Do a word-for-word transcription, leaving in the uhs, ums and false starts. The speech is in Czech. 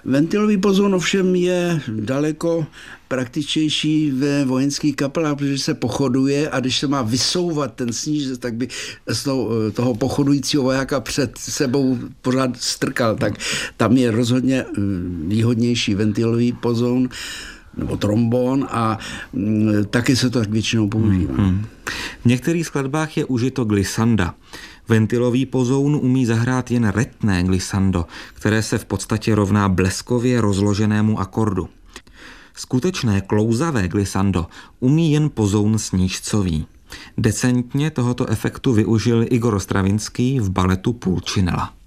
Ventilový pozoun ovšem je daleko praktičtější ve vojenských kapelách, protože se pochoduje a když se má vysouvat ten sníh, tak by z toho, toho pochodujícího vojáka před sebou pořád strkal, tak tam je rozhodně výhodnější ventilový pozoun nebo trombon a m, taky se to tak většinou používá. Hmm. V některých skladbách je užito glissanda. Ventilový pozoun umí zahrát jen retné glissando, které se v podstatě rovná bleskově rozloženému akordu. Skutečné klouzavé glissando umí jen pozoun snížcový. Decentně tohoto efektu využil Igor Stravinský v baletu Pulcinella.